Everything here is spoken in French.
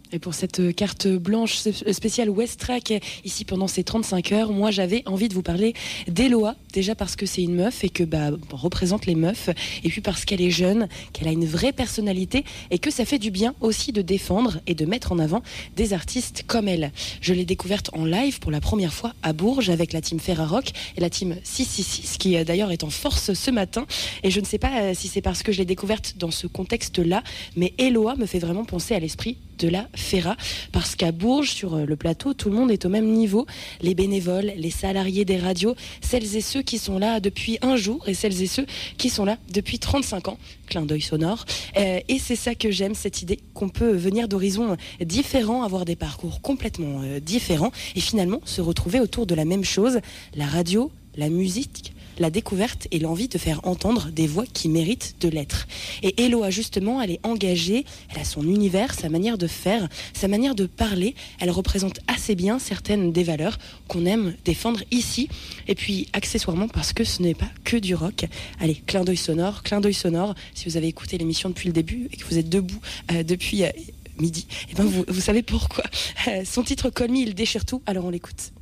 Et pour cette carte blanche spéciale West Track, ici pendant ces 35 heures, moi j'avais envie de vous parler d'Eloa, déjà parce que c'est une meuf et que représente les meufs, et puis parce qu'elle est jeune, qu'elle a une vraie personnalité et que ça fait du bien aussi de défendre et de mettre en avant des artistes comme elle. Je l'ai découverte en live pour la première fois à Bourges avec la team Ferrarock et la team 666 qui d'ailleurs est en force ce matin, et je ne sais pas si c'est parce que je l'ai découverte dans ce contexte-là, mais Eloa me fait vraiment penser à l'esprit de la Ferra, parce qu'à Bourges, sur le plateau, tout le monde est au même niveau. Les bénévoles, les salariés des radios, celles et ceux qui sont là depuis un jour et celles et ceux qui sont là depuis 35 ans. Clin d'œil sonore. Et c'est ça que j'aime, cette idée qu'on peut venir d'horizons différents, avoir des parcours complètement différents et finalement se retrouver autour de la même chose, la radio, la musique, la découverte et l'envie de faire entendre des voix qui méritent de l'être. Et Eloa, justement, elle est engagée, elle a son univers, sa manière de faire, sa manière de parler. Elle représente assez bien certaines des valeurs qu'on aime défendre ici. Et puis, accessoirement, parce que ce n'est pas que du rock. Allez, clin d'œil sonore. Si vous avez écouté l'émission depuis le début et que vous êtes debout depuis midi, et vous savez pourquoi. Son titre Call Me, il déchire tout, alors on l'écoute.